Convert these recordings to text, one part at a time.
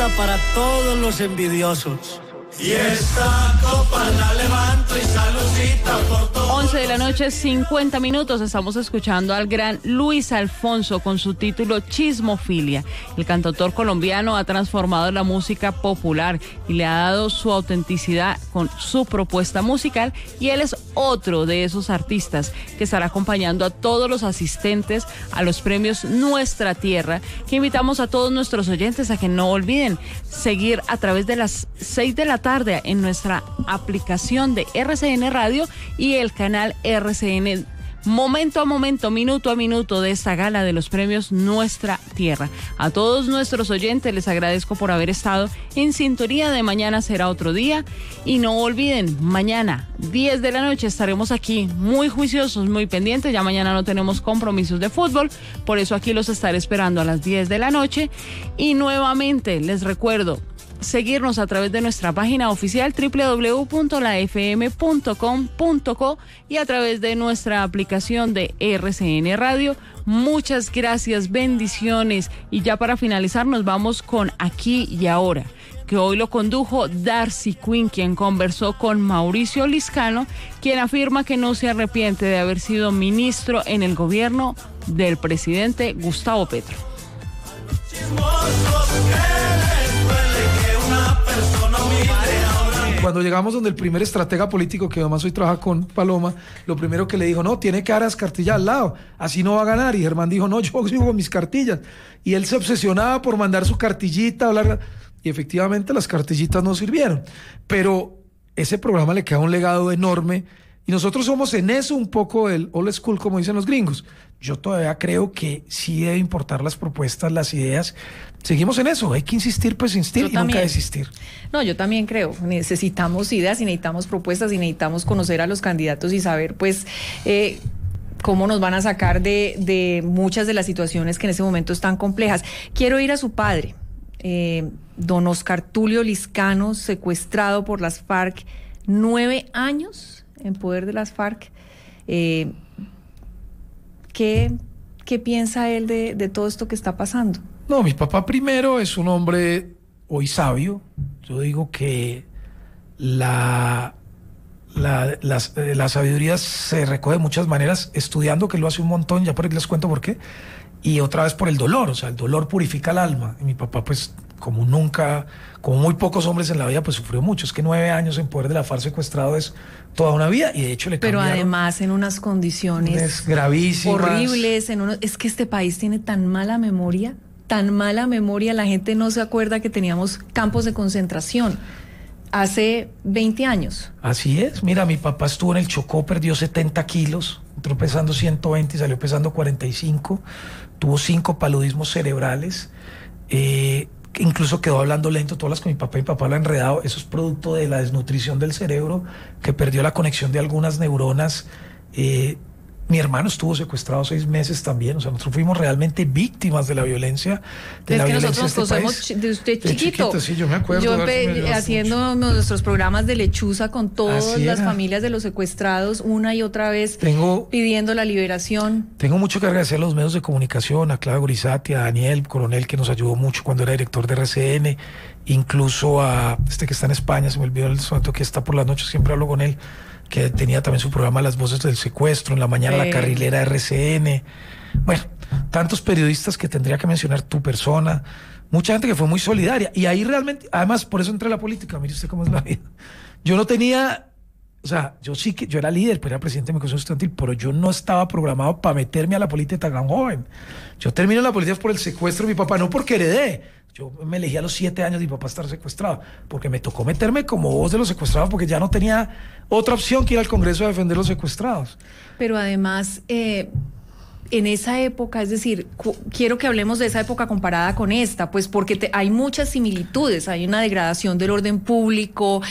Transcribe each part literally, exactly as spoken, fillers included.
Para todos los envidiosos. Y esta copa la levanto y saludita por todo. once de la noche, cincuenta minutos. Estamos escuchando al gran Luis Alfonso con su título Chismofilia. El cantautor colombiano ha transformado la música popular y le ha dado su autenticidad con su propuesta musical, y él es otro de esos artistas que estará acompañando a todos los asistentes a los premios Nuestra Tierra, que invitamos a todos nuestros oyentes a que no olviden seguir a través de las seis de la tarde en nuestra aplicación de R C N Radio y el canal R C N, momento a momento, minuto a minuto de esta gala de los premios Nuestra Tierra. A todos nuestros oyentes les agradezco por haber estado en sintonía de Mañana Será Otro Día, y no olviden, mañana diez de la noche estaremos aquí muy juiciosos, muy pendientes. Ya mañana no tenemos compromisos de fútbol, por eso aquí los estaré esperando a las diez de la noche. Y nuevamente les recuerdo seguirnos a través de nuestra página oficial doble u doble u doble u punto la f m punto com punto co y a través de nuestra aplicación de R C N Radio. Muchas gracias, bendiciones, y ya para finalizar nos vamos con Aquí y Ahora, que hoy lo condujo Darcy Quinn, quien conversó con Mauricio Liscano, quien afirma que no se arrepiente de haber sido ministro en el gobierno del presidente Gustavo Petro. Cuando llegamos donde el primer estratega político, que además hoy trabaja con Paloma, lo primero que le dijo, no, tiene que dar las cartillas al lado, así no va a ganar. Y Germán dijo, no, yo sigo con mis cartillas. Y él se obsesionaba por mandar su cartillita, hablar, y efectivamente las cartillitas no sirvieron. Pero ese programa le queda un legado enorme, y nosotros somos en eso un poco el old school, como dicen los gringos. Yo todavía creo que sí debe importar las propuestas, las ideas. Seguimos en eso, hay que insistir, pues insistir y nunca desistir. No, yo también creo, necesitamos ideas y necesitamos propuestas y necesitamos conocer a los candidatos y saber, pues, eh, cómo nos van a sacar de, de muchas de las situaciones que en ese momento están complejas. Quiero ir a su padre, eh, don Oscar Tulio Liscano, secuestrado por las FARC, nueve años en poder de las FARC. Eh, ¿qué, ¿Qué piensa él de, de todo esto que está pasando? No, mi papá primero es un hombre hoy sabio. Yo digo que la, la, la, la sabiduría se recoge de muchas maneras, estudiando, que lo hace un montón, ya por ahí les cuento por qué, y otra vez por el dolor. O sea, el dolor purifica el alma. Y mi papá, pues, como nunca, como muy pocos hombres en la vida, pues sufrió mucho. Es que nueve años en poder de la FARC secuestrado es toda una vida, y de hecho le cambiaron. Pero además en unas condiciones gravísimas, horribles. En uno, es que este país tiene tan mala memoria, tan mala memoria, la gente no se acuerda que teníamos campos de concentración hace veinte años. Así es, mira, mi papá estuvo en el Chocó, perdió setenta kilos, entró pesando ciento veinte y salió pesando cuarenta y cinco, tuvo cinco paludismos cerebrales, eh, incluso quedó hablando lento. Todas las con mi papá, mi papá lo ha enredado. Eso es producto de la desnutrición del cerebro, que perdió la conexión de algunas neuronas. eh, Mi hermano estuvo secuestrado seis meses también. O sea, nosotros fuimos realmente víctimas de la violencia. De es la que violencia nosotros de este conocemos país. de usted De chiquito. chiquito, sí, yo me acuerdo. Yo empe- haciendo mucho. nuestros programas de lechuza con todas Así las era. familias de los secuestrados, una y otra vez Tengo, pidiendo la liberación. tengo mucho que agradecer a los medios de comunicación, a Claudia Gorizati, a Daniel Coronel, que nos ayudó mucho cuando era director de R C N, incluso a este que está en España, se me olvidó el momento, que está por las noches, siempre hablo con él, que tenía también su programa Las Voces del Secuestro, en la mañana Eh. La Carrilera R C N. Bueno, tantos periodistas que tendría que mencionar, tu persona, mucha gente que fue muy solidaria. Y ahí realmente, además, por eso entré a la política. Mire usted cómo es la vida. Yo no tenía, o sea, yo sí que, yo era líder, pero era presidente de mi comisión estudiantil, pero yo no estaba programado para meterme a la política tan joven. Yo terminé la política por el secuestro de mi papá, no porque heredé. Yo me elegí a los siete años de mi papá estar secuestrado, porque me tocó meterme como voz de los secuestrados, porque ya no tenía otra opción que ir al Congreso a defender a los secuestrados. Pero además, eh, en esa época, es decir, cu- quiero que hablemos de esa época comparada con esta, pues porque te, hay muchas similitudes, hay una degradación del orden público,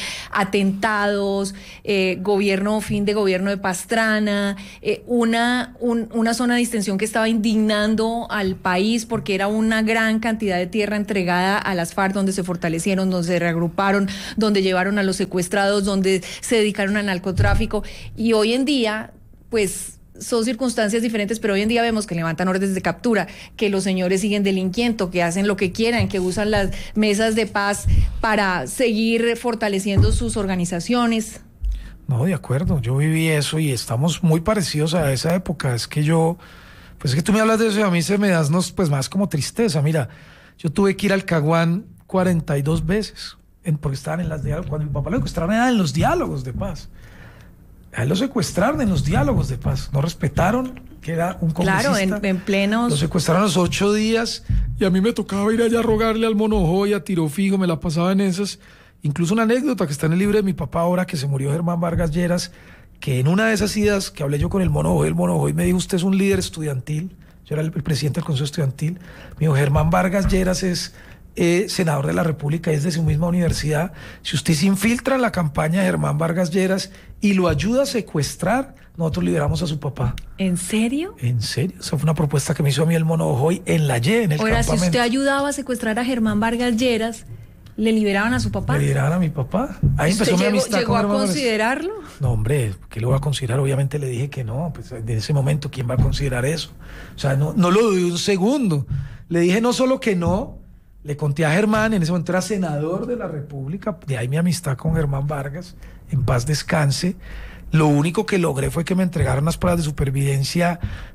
atentados, eh, gobierno, fin de gobierno de Pastrana, eh, una, un, una zona de distensión que estaba indignando al país porque era una gran cantidad de tierra entregada a las FARC, donde se fortalecieron, donde se reagruparon, donde llevaron a los secuestrados, donde se dedicaron al narcotráfico, y hoy en día, pues son circunstancias diferentes, pero hoy en día vemos que levantan órdenes de captura, que los señores siguen delinquiendo, que hacen lo que quieran, que usan las mesas de paz para seguir fortaleciendo sus organizaciones. No, de acuerdo, yo viví eso y estamos muy parecidos a esa época. Es que yo, pues es que tú me hablas de eso y a mí se me das pues más como tristeza. Mira, yo tuve que ir al Caguán cuarenta y dos veces, en, porque estaban en las diálogos, cuando mi papá lo secuestraron era en los diálogos de paz. A él lo secuestraron en los diálogos de paz, no respetaron que era un congresista. Claro, en, en plenos... Lo secuestraron los ocho días y a mí me tocaba ir allá a rogarle al Monojo y a tiro fijo, me la pasaba en esas. Incluso una anécdota que está en el libro de mi papá ahora, que se murió Germán Vargas Lleras, que en una de esas idas que hablé yo con el Monojo, el Monojo y me dijo, usted es un líder estudiantil, yo era el, el presidente del Consejo Estudiantil, me dijo, Germán Vargas Lleras es... Eh, senador de la República, es de su misma universidad. Si usted se infiltra en la campaña de Germán Vargas Lleras y lo ayuda a secuestrar, nosotros liberamos a su papá. ¿En serio? En serio, esa fue una propuesta que me hizo a mí el Mono Ojoy en la Y, en el Ahora, campamento. si usted ayudaba a secuestrar a Germán Vargas Lleras, ¿le liberaban a su papá? Le liberaban a mi papá. Ahí empezó mi llegó, amistad llegó con a Germán Vargas. considerarlo? No, hombre, ¿qué lo va a considerar? Obviamente le dije que no, pues en ese momento, ¿quién va a considerar eso? O sea, no, no lo dudé un segundo. Le dije no solo que no, le conté a Germán, en ese momento era senador de la República, de ahí mi amistad con Germán Vargas, en paz descanse. Lo único que logré fue que me entregaron las pruebas de supervivencia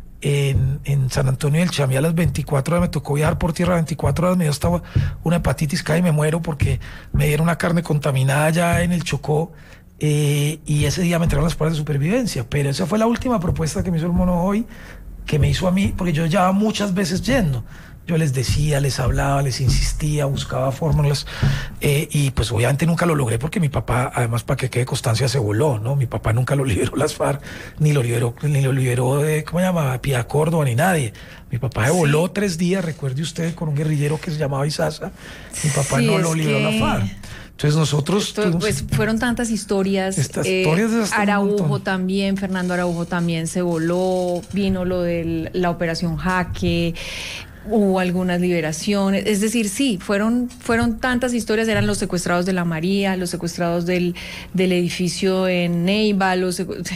en, en San Antonio del Chamí a las veinticuatro horas. Me tocó viajar por tierra veinticuatro horas, me dio hasta una hepatitis casi me muero porque me dieron una carne contaminada ya en el Chocó. Eh, y ese día me entregaron las pruebas de supervivencia, pero esa fue la última propuesta que me hizo el Mono hoy, que me hizo a mí, porque yo ya muchas veces yendo. Yo les decía, les hablaba, les insistía, buscaba fórmulas, eh, y pues obviamente nunca lo logré porque mi papá, además para que quede constancia, se voló, ¿no? Mi papá nunca lo liberó las FARC, ni lo liberó, ni lo liberó de, ¿cómo se llama? Pía Córdoba, ni nadie. Mi papá se Sí. voló tres días, recuerde usted, con un guerrillero que se llamaba Isaza. Mi papá Sí, no es lo liberó que... la FARC. Entonces nosotros... Esto, tuvimos... pues fueron tantas historias. Estas eh, historias de hasta un Araujo montón. también, Fernando Araujo también se voló, vino lo de la operación Jaque, hubo algunas liberaciones, es decir, sí, fueron, fueron tantas historias, eran los secuestrados de la María, los secuestrados del, del edificio en Neiva, los secu...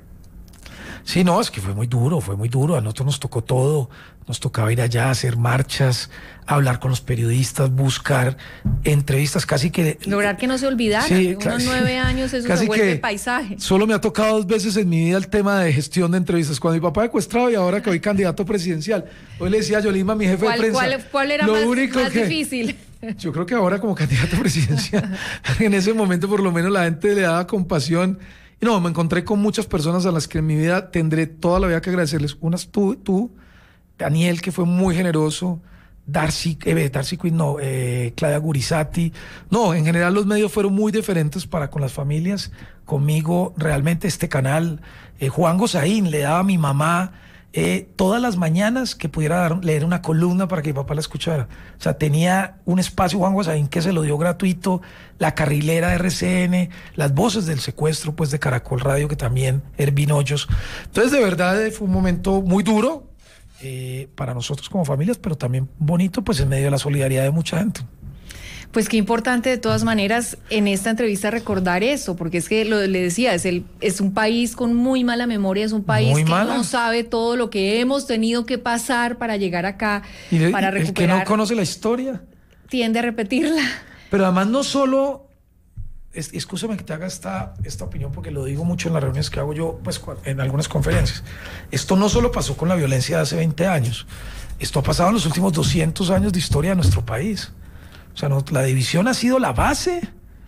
Sí, no, es que fue muy duro, fue muy duro. A nosotros nos tocó todo. Nos tocaba ir allá, hacer marchas, hablar con los periodistas, buscar entrevistas, casi que... lograr que no se olvidara. Sí, unos casi- nueve años eso casi se vuelve que paisaje. Solo me ha tocado dos veces en mi vida el tema de gestión de entrevistas. Cuando mi papá secuestrado y ahora que hoy candidato presidencial. Hoy le decía a Yolima, mi jefe de ¿Cuál, prensa. cuál, cuál era lo más, único más que- difícil? Yo creo que ahora como candidato presidencial, en ese momento por lo menos la gente le daba compasión. Y no, me encontré con muchas personas a las que en mi vida tendré toda la vida que agradecerles. Unas tú, tú, Daniel, que fue muy generoso, Darcy, eh, Darcy Quinn, no, eh, Claudia Gurizati. No, en general los medios fueron muy diferentes para con las familias. Conmigo, realmente este canal, eh, Juan Gozaín le daba a mi mamá eh, todas las mañanas que pudiera dar, leer una columna para que mi papá la escuchara. O sea, tenía un espacio Juan Gozaín que se lo dio gratuito, la carrilera de R C N, las voces del secuestro pues de Caracol Radio, que también Ervin Hoyos. Entonces, de verdad, eh, fue un momento muy duro eh, para nosotros como familias, pero también bonito pues en medio de la solidaridad de mucha gente. Pues qué importante de todas maneras en esta entrevista recordar eso, porque es que lo le decía, es el es un país con muy mala memoria, es un país Muy que mala. no sabe todo lo que hemos tenido que pasar para llegar acá, Y de- para el que recuperar, no conoce la historia. tiende a repetirla. Pero además no solo, es, excúsame que te haga esta, esta opinión porque lo digo mucho en las reuniones que hago yo, pues cua- en algunas conferencias. Esto no solo pasó con la violencia de hace veinte años, esto ha pasado en los últimos doscientos años de historia de nuestro país. O sea, no- la división ha sido la base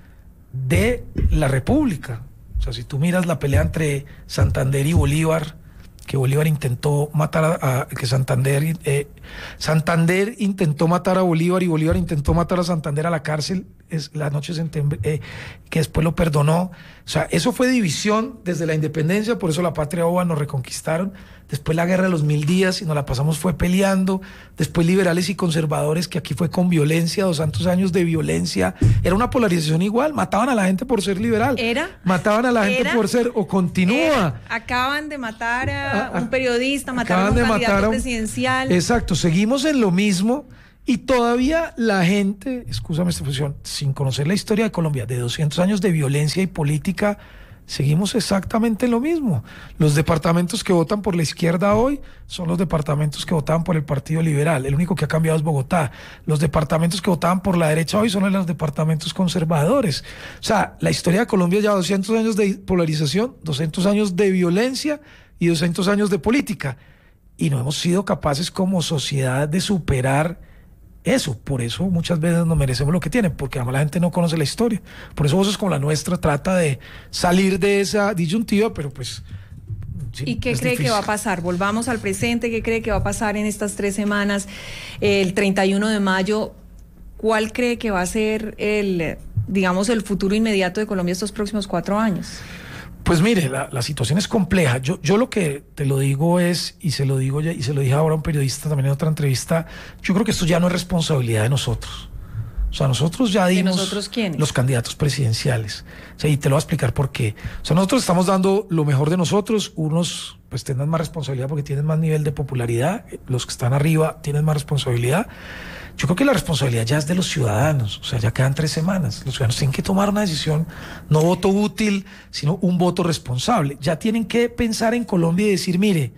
de la República. O sea, si tú miras la pelea entre Santander y Bolívar, que Bolívar intentó matar a, a- que Santander eh, Santander intentó matar a Bolívar y Bolívar intentó matar a Santander a la cárcel, es la noche de septiembre, eh, que después lo perdonó. O sea, eso fue división desde la independencia, por eso la patria boba nos reconquistaron. Después la guerra de los mil días y nos la pasamos fue peleando. Después liberales y conservadores, que aquí fue con violencia, doscientos años de violencia. Era una polarización igual, mataban a la gente por ser liberal. ¿Era? Mataban a la gente ¿Era? por ser, o continúa. Era, acaban de matar a Ah, ah, un periodista, mataron a acaban un de candidato matar a un- presidencial. Exacto, seguimos en lo mismo y todavía la gente, excúsame esta expresión, sin conocer la historia de Colombia, de doscientos años de violencia y política, seguimos exactamente en lo mismo. Los departamentos que votan por la izquierda hoy son los departamentos que votaban por el Partido Liberal. El único que ha cambiado es Bogotá. Los departamentos que votaban por la derecha hoy son los departamentos conservadores. O sea, la historia de Colombia lleva doscientos años de polarización, doscientos años de violencia y doscientos años de política. Y no hemos sido capaces como sociedad de superar eso. Por eso muchas veces no merecemos lo que tienen, porque además la gente no conoce la historia. Por eso voces como la nuestra trata de salir de esa disyuntiva, pero pues... Sí, ¿y qué cree difícil. que va a pasar? Volvamos al presente. ¿Qué cree que va a pasar en estas tres semanas? El treinta y uno de mayo, ¿cuál cree que va a ser el, digamos, el futuro inmediato de Colombia estos próximos cuatro años? Pues mire, la, la situación es compleja. Yo, yo lo que te lo digo es, y se lo digo ya, y se lo dije ahora a un periodista también en otra entrevista, yo creo que esto ya no es responsabilidad de nosotros. O sea, nosotros ya dimos... ¿De nosotros quiénes? Los candidatos presidenciales. O sea, y te lo voy a explicar por qué. O sea, nosotros estamos dando lo mejor de nosotros. Unos pues tendrán más responsabilidad porque tienen más nivel de popularidad. Los que están arriba tienen más responsabilidad. Yo creo que la responsabilidad ya es de los ciudadanos. O sea, ya quedan tres semanas. Los ciudadanos tienen que tomar una decisión, no voto útil, sino un voto responsable. Ya tienen que pensar en Colombia y decir, mire,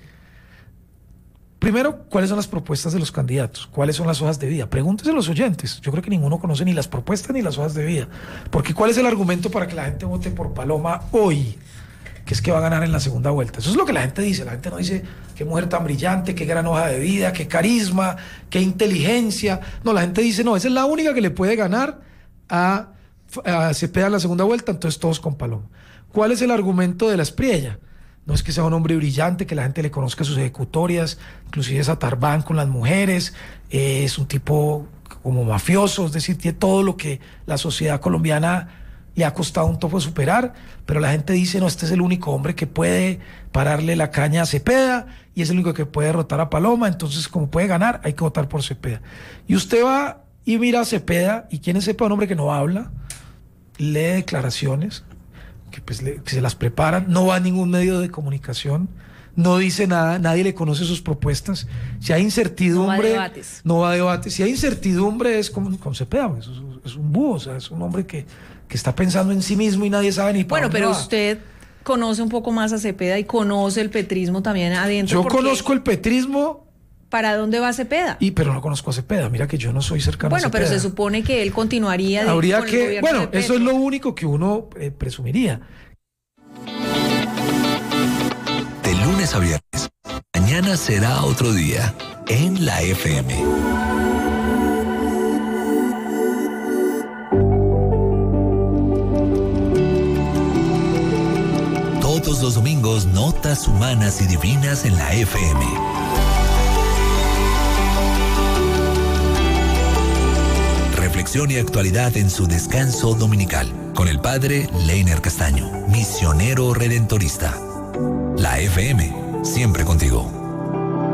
primero, ¿cuáles son las propuestas de los candidatos? ¿Cuáles son las hojas de vida? Pregúntese a los oyentes. Yo creo que ninguno conoce ni las propuestas ni las hojas de vida. Porque ¿cuál es el argumento para que la gente vote por Paloma hoy? Que es que va a ganar en la segunda vuelta. Eso es lo que la gente dice. La gente no dice qué mujer tan brillante, qué gran hoja de vida, qué carisma, qué inteligencia. No, la gente dice, no, esa es la única que le puede ganar a, a Cepeda en la segunda vuelta, entonces todos con Paloma. ¿Cuál es el argumento de la Espriella? No es que sea un hombre brillante, que la gente le conozca sus ejecutorias, inclusive es atarbán con las mujeres, eh, es un tipo como mafioso, es decir, tiene todo lo que la sociedad colombiana le ha costado un topo superar, pero la gente dice, no, este es el único hombre que puede pararle la caña a Cepeda y es el único que puede derrotar a Paloma, entonces como puede ganar, hay que votar por Cepeda. Y usted va y mira a Cepeda, y quién es Cepeda, un hombre que no habla, lee declaraciones, que, pues, le, que se las preparan, no va a ningún medio de comunicación, no dice nada, nadie le conoce sus propuestas. Si hay incertidumbre, no va a debates. No va a debates. Si hay incertidumbre es con, con Cepeda, es, es un búho, o sea, es un hombre que, que está pensando en sí mismo y nadie sabe ni para Bueno, dónde pero va. usted conoce un poco más a Cepeda y conoce el petrismo también adentro. Yo porque conozco el petrismo. ¿Para dónde va Cepeda? Y pero no conozco a Cepeda, mira que yo no soy cercano bueno, a Cepeda. pero se supone que él continuaría de, Habría con el que, gobierno bueno, de eso es Petro. lo único que uno eh, presumiría. De lunes a viernes, mañana será otro día en la F M. Todos los domingos, notas humanas y divinas en la F M. Reflexión y actualidad en su descanso dominical, con el padre Leiner Castaño, misionero redentorista. La F M, siempre contigo.